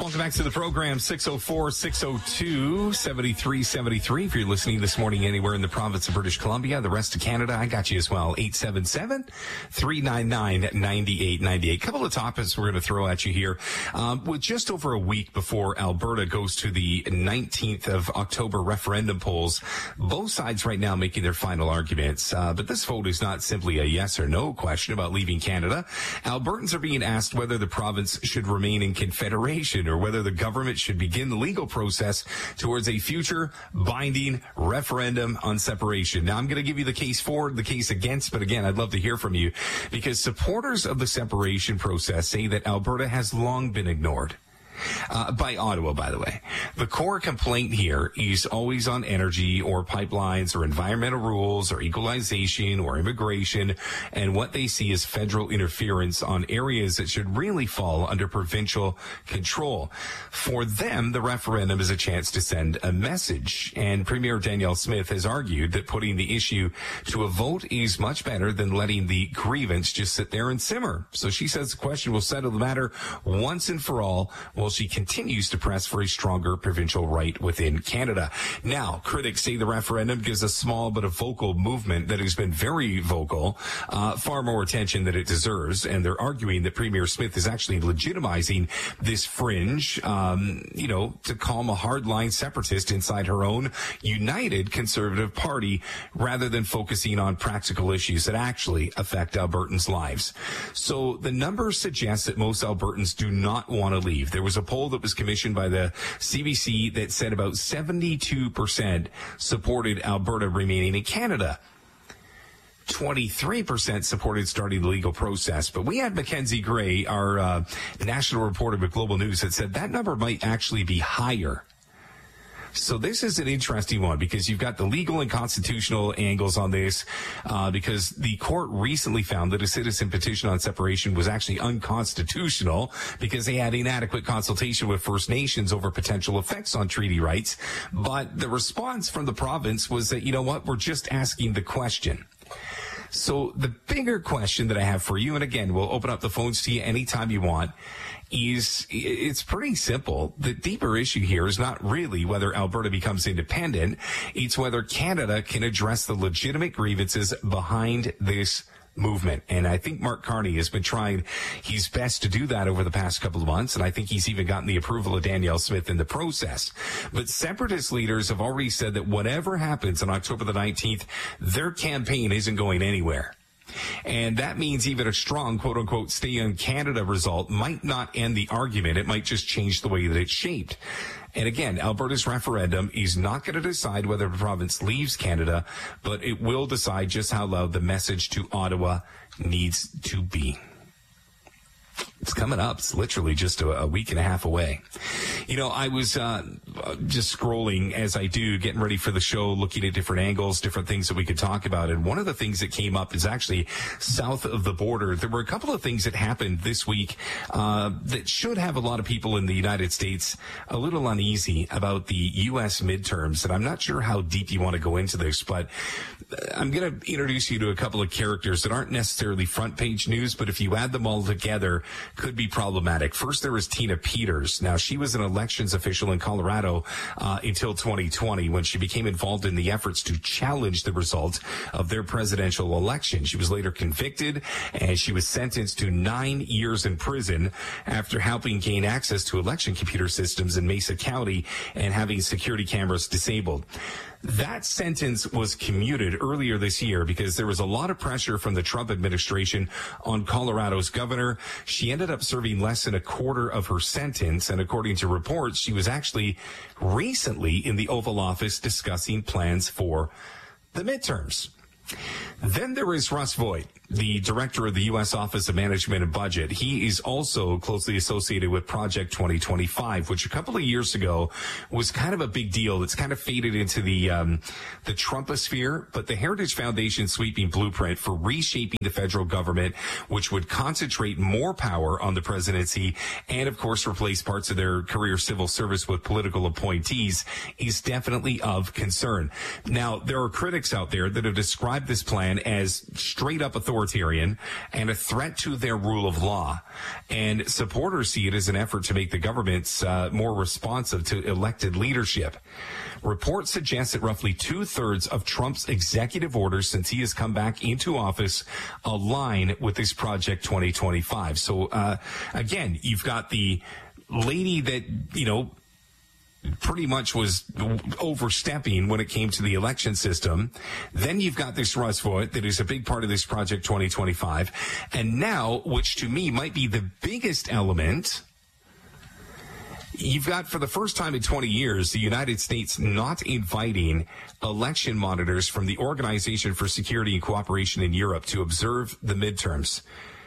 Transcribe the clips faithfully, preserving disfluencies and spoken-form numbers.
Welcome back to the program. six oh four, six oh two, seven three seven three. If you're listening this morning anywhere in the province of British Columbia, the rest of Canada, I got you as well. eight seven seven, three nine nine, nine eight nine eight. Couple of topics we're going to throw at you here. Um, with just over a week before Alberta goes to the nineteenth of October referendum polls, both sides right now making their final arguments. Uh, but this vote is not simply a yes or no question about leaving Canada. Albertans are being asked whether the province should remain in confederation or whether the government should begin the legal process towards a future binding referendum on separation. Now, I'm going to give you the case for, the case against, but again, I'd love to hear from you because supporters of the separation process say that Alberta has long been ignored. Uh, by Ottawa, by the way. The core complaint here is always on energy or pipelines or environmental rules or equalization or immigration and what they see as federal interference on areas that should really fall under provincial control. For them, the referendum is a chance to send a message. And Premier Danielle Smith has argued that putting the issue to a vote is much better than letting the grievance just sit there and simmer. So she says the question will settle the matter once and for all. Well, she continues to press for a stronger provincial right within Canada. Now, critics say the referendum gives a small but a vocal movement that has been very vocal, uh, far more attention than it deserves, and they're arguing that Premier Smith is actually legitimizing this fringe, um, you know, to calm a hardline separatist inside her own united Conservative Party rather than focusing on practical issues that actually affect Albertans' lives. So the numbers suggest that most Albertans do not want to leave. There was a poll that was commissioned by the C B C that said about seventy-two percent supported Alberta remaining in Canada. twenty-three percent supported starting the legal process. But we had Mackenzie Gray, our uh, national reporter with Global News, that said that number might actually be higher. So this is an interesting one because you've got the legal and constitutional angles on this uh, because the court recently found that a citizen petition on separation was actually unconstitutional because they had inadequate consultation with First Nations over potential effects on treaty rights. But the response from the province was that, you know what, we're just asking the question. So the bigger question that I have for you, and again, we'll open up the phones to you anytime you want, is it's pretty simple. The deeper issue here is not really whether Alberta becomes independent. It's whether Canada can address the legitimate grievances behind this movement. And I think Mark Carney has been trying his best to do that over the past couple of months. And I think he's even gotten the approval of Danielle Smith in the process. But separatist leaders have already said that whatever happens on October the nineteenth, their campaign isn't going anywhere. And that means even a strong, quote unquote, stay in Canada result might not end the argument. It might just change the way that it's shaped. And again, Alberta's referendum is not going to decide whether the province leaves Canada, but it will decide just how loud the message to Ottawa needs to be. It's coming up. It's literally just a, a week and a half away. You know, I was uh, just scrolling as I do, getting ready for the show, looking at different angles, different things that we could talk about. And one of the things that came up is actually south of the border. There were a couple of things that happened this week uh, that should have a lot of people in the United States a little uneasy about the U S midterms. And I'm not sure how deep you want to go into this, but I'm going to introduce you to a couple of characters that aren't necessarily front page news, but if you add them all together, could be problematic. First, there was Tina Peters. Now, she was an elections official in Colorado uh, until twenty twenty when she became involved in the efforts to challenge the results of their presidential election. She was later convicted and she was sentenced to nine years in prison after helping gain access to election computer systems in Mesa County and having security cameras disabled. That sentence was commuted earlier this year because there was a lot of pressure from the Trump administration on Colorado's governor. She ended up serving less than a quarter of her sentence, and according to reports, she was actually recently in the Oval Office discussing plans for the midterms. Then there is Russ Vought, the director of the U S Office of Management and Budget. He is also closely associated with Project twenty twenty-five, which a couple of years ago was kind of a big deal. It's kind of faded into the um, the Trumposphere, but the Heritage Foundation's sweeping blueprint for reshaping the federal government, which would concentrate more power on the presidency and, of course, replace parts of their career civil service with political appointees, is definitely of concern. Now, there are critics out there that have described this plan as straight up authoritarian. authoritarian and a threat to their rule of law. And supporters see it as an effort to make the governments uh, more responsive to elected leadership. Reports suggest that roughly two-thirds of Trump's executive orders since he has come back into office align with this Project twenty twenty-five. So, uh, again, you've got the lady that, you know, pretty much was overstepping when it came to the election system. Then you've got this Russ Vought that is a big part of this Project twenty twenty-five. And now, which to me might be the biggest element, you've got, for the first time in twenty years, the United States not inviting election monitors from the Organization for Security and Cooperation in Europe to observe the midterms.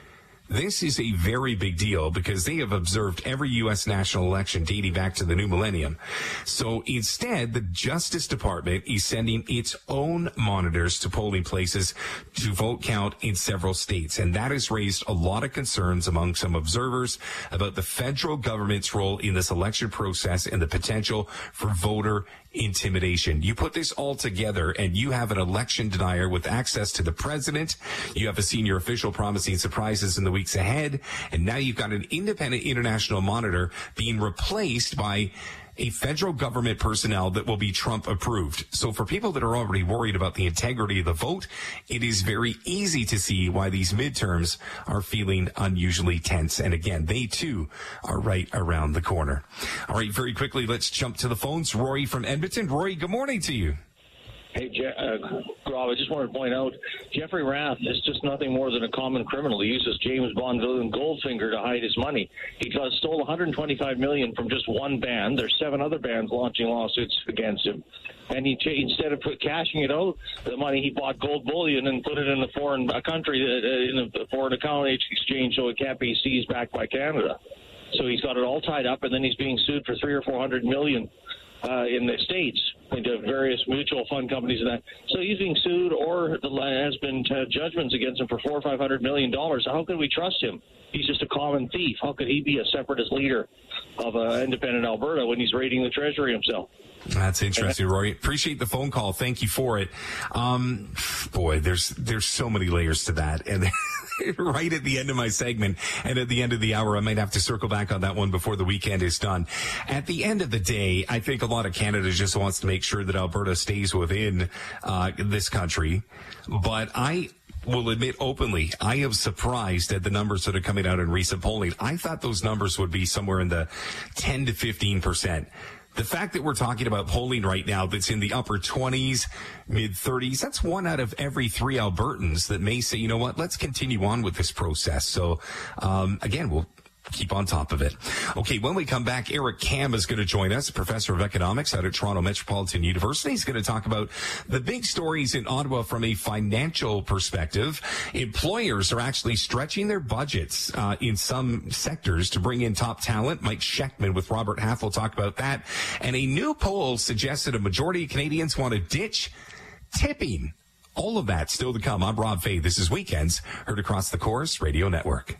This is a very big deal because they have observed every U S national election dating back to the new millennium. So instead, the Justice Department is sending its own monitors to polling places to vote count in several states. And that has raised a lot of concerns among some observers about the federal government's role in this election process and the potential for voter intimidation. You put this all together and you have an election denier with access to the president. You have a senior official promising surprises in the weeks ahead. And now you've got an independent international monitor being replaced by a federal government personnel that will be Trump approved. So for people that are already worried about the integrity of the vote, it is very easy to see why these midterms are feeling unusually tense. And again, they too are right around the corner. All right, very quickly, let's jump to the phones. Rory from Edmonton. Rory, good morning to you. Hey, Je- uh, Rob, I just wanted to point out, Jeffrey Rath is just nothing more than a common criminal. He uses James Bond villain Goldfinger to hide his money. He stole one hundred twenty-five million dollars from just one band. There's seven other bands launching lawsuits against him. And he instead of put, cashing it out, the money, he bought gold bullion and put it in a foreign a country, uh, in a foreign account exchange, so it can't be seized back by Canada. So he's got it all tied up, and then he's being sued for three or four hundred million uh, in the States into various mutual fund companies and that. So he's being sued, or there has been uh, judgments against him for four or five hundred million dollars. How can we trust him? He's just a common thief. How could he be a separatist leader of uh, independent Alberta when he's raiding the treasury himself? That's interesting, Rory. Appreciate the phone call. Thank you for it. Um, boy, there's there's so many layers to that, and right at the end of my segment and at the end of the hour, I might have to circle back on that one before the weekend is done. At the end of the day, I think a lot of Canada just wants to make sure that Alberta stays within uh, this country, but I will admit openly, I am surprised at the numbers that are coming out in recent polling. I thought those numbers would be somewhere in the ten to fifteen percent. The fact that we're talking about polling right now that's in the upper twenties, mid thirties, that's one out of every three Albertans that may say, you know what, let's continue on with this process. So, um, again, we'll keep on top of it. Okay, when we come back, Eric Kam is going to join us, professor of economics out at Toronto Metropolitan University. He's going to talk about the big stories in Ottawa from a financial perspective. Employers are actually stretching their budgets uh, in some sectors to bring in top talent. Mike Shechtman with Robert Half will talk about that. And a new poll suggests that a majority of Canadians want to ditch tipping. All of that still to come. I'm Rob Fay. This is Weekends, heard across the Chorus Radio Network.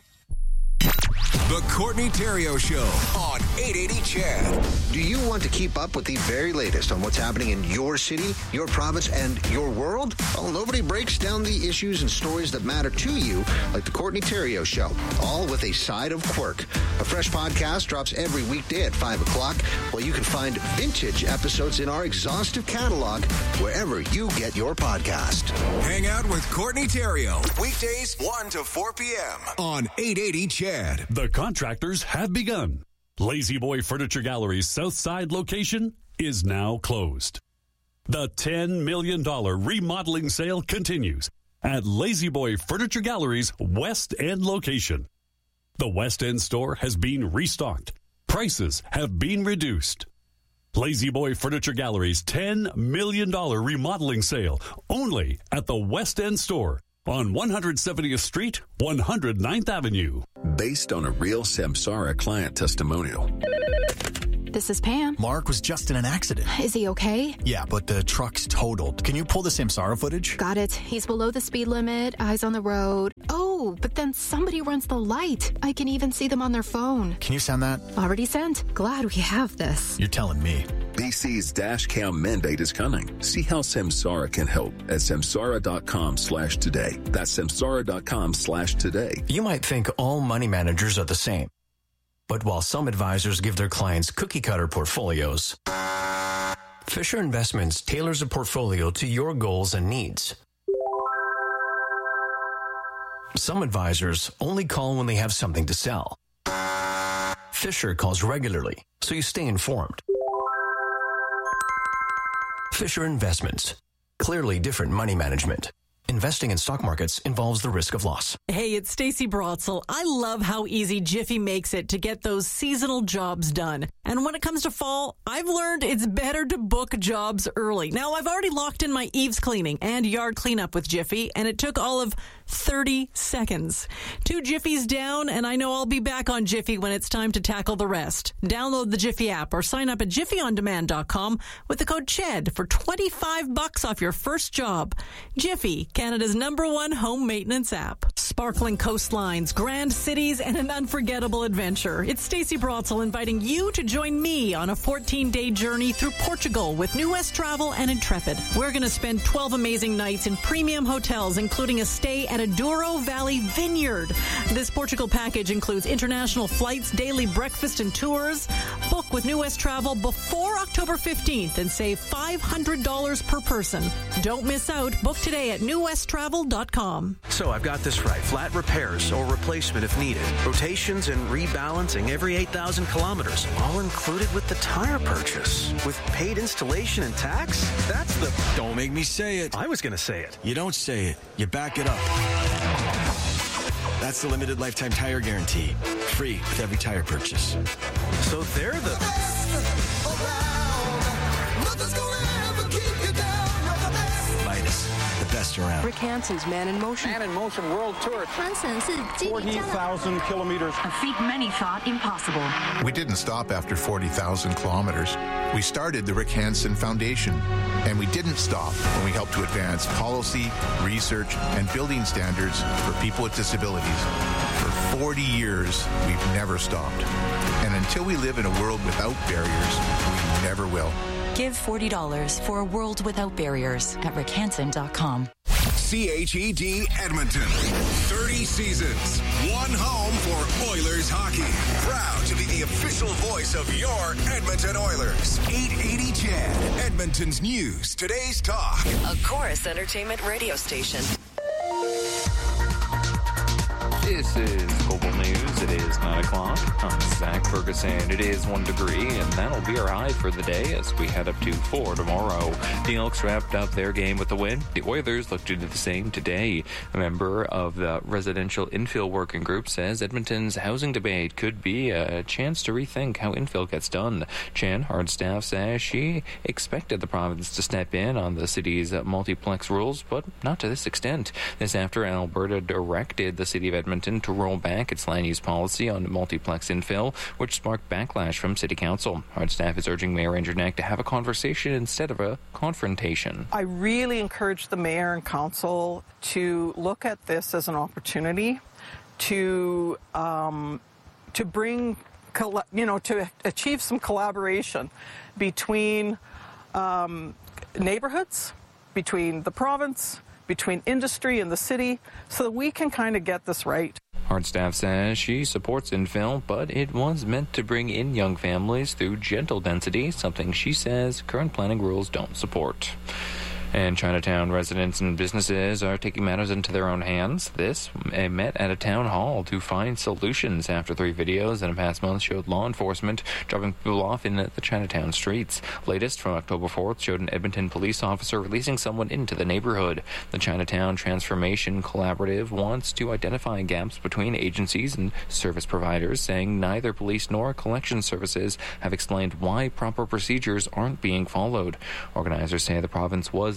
The Courtney Theriault Show on eight eighty C H E D. Do you want to keep up with the very latest on what's happening in your city, your province, and your world? Well, nobody breaks down the issues and stories that matter to you like the Courtney Theriault Show, all with a side of quirk. A fresh podcast drops every weekday at five o'clock, while you can find vintage episodes in our exhaustive catalog wherever you get your podcast. Hang out with Courtney Theriault, weekdays one to four p.m. on eight eighty C H E D. The contractors have begun. Lazy Boy Furniture Gallery's Southside location is now closed. The ten million dollars remodeling sale continues at Lazy Boy Furniture Gallery's West End location. The West End store has been restocked. Prices have been reduced. Lazy Boy Furniture Gallery's ten million dollars remodeling sale only at the West End store on one hundred seventieth Street, one hundred ninth Avenue. Based on a real Samsara client testimonial. This is Pam. Mark was just in an accident. Is he okay? Yeah, but the truck's totaled. Can you pull the Samsara footage? Got it. He's below the speed limit, eyes on the road. Oh, but then somebody runs the light. I can even see them on their phone. Can you send that? Already sent. Glad we have this. You're telling me. Be C's dash cam mandate is coming. See how Samsara can help at samsara.com slash today. That's samsara.com slash today. You might think all money managers are the same. But while some advisors give their clients cookie-cutter portfolios, Fisher Investments tailors a portfolio to your goals and needs. Some advisors only call when they have something to sell. Fisher calls regularly, so you stay informed. Fisher Investments. Clearly different money management. Investing in stock markets involves the risk of loss. Hey, it's Stacey Brotzel. I love how easy Jiffy makes it to get those seasonal jobs done. And when it comes to fall, I've learned it's better to book jobs early. Now, I've already locked in my eaves cleaning and yard cleanup with Jiffy, and it took all of thirty seconds. Two Jiffies down, and I know I'll be back on Jiffy when it's time to tackle the rest. Download the Jiffy app or sign up at jiffy on demand dot com with the code CHED for twenty-five bucks off your first job. Jiffy, Canada's number one home maintenance app. Sparkling coastlines, grand cities, and an unforgettable adventure. It's Stacey Brotzel inviting you to join me on a fourteen-day journey through Portugal with New West Travel and Intrepid. We're going to spend twelve amazing nights in premium hotels, including a stay at a Douro Valley Vineyard. This Portugal package includes international flights, daily breakfast, and tours. Book with New West Travel before October fifteenth and save five hundred dollars per person. Don't miss out. Book today at new west travel dot com. So I've got this right. Flat repairs or replacement if needed. Rotations and rebalancing every eight thousand kilometers. All included with the tire purchase. With paid installation and tax? That's the... Don't make me say it. I was going to say it. You don't say it. You back it up. That's the limited lifetime tire guarantee. Free with every tire purchase. So they're the... Midas, the best around. Rick Hansen's Man in Motion. Man in Motion World Tour. forty thousand kilometers. A feat many thought impossible. We didn't stop after forty thousand kilometers. We started the Rick Hansen Foundation. And we didn't stop when we helped to advance policy, research, and building standards for people with disabilities. For forty years, we've never stopped. And until we live in a world without barriers, we never will. Give forty dollars for a world without barriers at rick hansen dot com. C H E D Edmonton. thirty seasons. One home for Oilers hockey. Proud to be the official voice of your Edmonton Oilers. eight eighty C H E D. Edmonton's news. Today's talk. A Chorus Entertainment radio station. This is Global News. It is nine o'clock. I'm Zach Ferguson. It is one degree, and that'll be our high for the day as we head up to four tomorrow. The Elks wrapped up their game with a win. The Oilers looked to do the same today. A member of the residential infill working group says Edmonton's housing debate could be a chance to rethink how infill gets done. Chen Hardstaff says she expected the province to step in on the city's multiplex rules, but not to this extent. This after Alberta directed the city of Edmonton to roll back its land use policy on multiplex infill, which sparked backlash from City Council. Hardstaff is urging Mayor Andrew Knack to have a conversation instead of a confrontation. I really encourage the Mayor and Council to look at this as an opportunity to um, to bring, you know, to achieve some collaboration between um, neighborhoods, between the province, between industry and the city, so that we can kind of get this right. Hardstaff says she supports infill, but it was meant to bring in young families through gentle density, something she says current planning rules don't support. And Chinatown residents and businesses are taking matters into their own hands. This met at a town hall to find solutions after three videos in a past month showed law enforcement dropping people off in the Chinatown streets. Latest from October fourth showed an Edmonton police officer releasing someone into the neighborhood. The Chinatown Transformation Collaborative wants to identify gaps between agencies and service providers, saying neither police nor collection services have explained why proper procedures aren't being followed. Organizers say the province was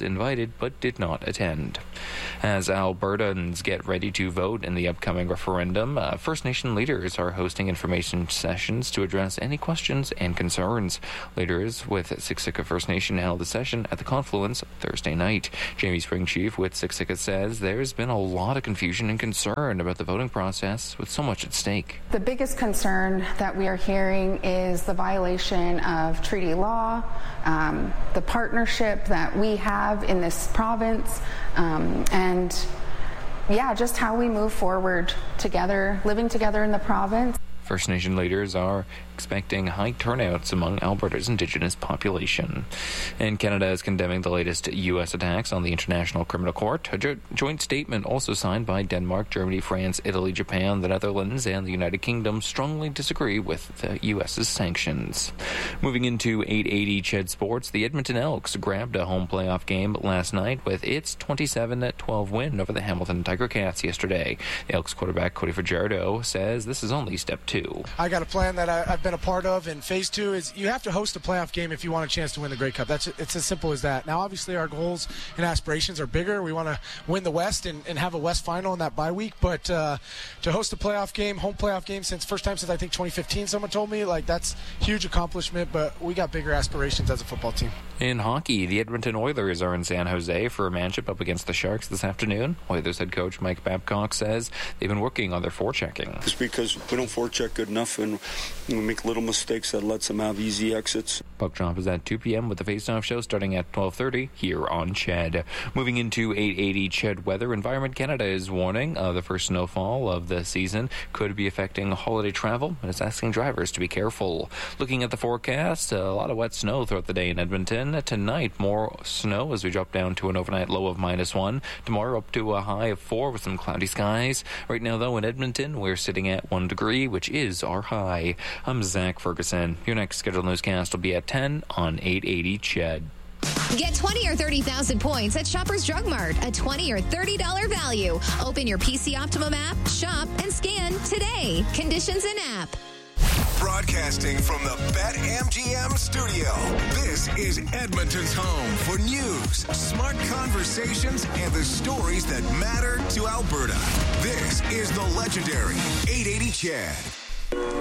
invited but did not attend. As Albertans get ready to vote in the upcoming referendum, uh, First Nation leaders are hosting information sessions to address any questions and concerns. Leaders with Siksika First Nation held a session at the Confluence Thursday night. Jamie Spring Chief with Siksika says there's been a lot of confusion and concern about the voting process with so much at stake. The biggest concern that we are hearing is the violation of treaty law, um, the partnership that we have in this province, um, and yeah, just how we move forward together, living together in the province. First Nation leaders are expecting high turnouts among Alberta's Indigenous population. And Canada is condemning the latest U S attacks on the International Criminal Court. A jo- joint statement also signed by Denmark, Germany, France, Italy, Japan, the Netherlands, and the United Kingdom strongly disagree with the U S's sanctions. Moving into eight eighty C H E D Sports, the Edmonton Elks grabbed a home playoff game last night with its twenty-seven twelve win over the Hamilton Tiger Cats yesterday. The Elks quarterback Cody Fajardo says this is only step two. I got a plan that I, I've been a part of, and phase two is you have to host a playoff game if you want a chance to win the Grey Cup. That's it's as simple as that. Now, obviously, our goals and aspirations are bigger. We want to win the West and, and have a West final in that bye week, but uh, to host a playoff game, home playoff game, since first time since I think twenty fifteen, someone told me, like, that's huge accomplishment, but we got bigger aspirations as a football team. In hockey, the Edmonton Oilers are in San Jose for a matchup up against the Sharks this afternoon. Oilers head coach Mike Babcock says they've been working on their forechecking. It's because we don't forecheck good enough and we make little mistakes that lets them have easy exits. Puck drop is at two p.m. with the Face-Off show starting at twelve thirty here on C H E D. Moving into eight eighty C H E D weather, Environment Canada is warning uh, the first snowfall of the season could be affecting holiday travel, and it's asking drivers to be careful. Looking at the forecast, a lot of wet snow throughout the day in Edmonton. Tonight, more snow as we drop down to an overnight low of minus one. Tomorrow, up to a high of four with some cloudy skies. Right now, though, in Edmonton, we're sitting at one degree, which is our high. I'm Zach Ferguson. Your next scheduled newscast will be at ten on eight eighty C H E D. Get twenty or thirty thousand points at Shoppers Drug Mart. A twenty or thirty dollars value. Open your P C Optimum app, shop, and scan today. Conditions in app. Broadcasting from the BetMGM studio, this is Edmonton's home for news, smart conversations, and the stories that matter to Alberta. This is the legendary eight eighty C H E D.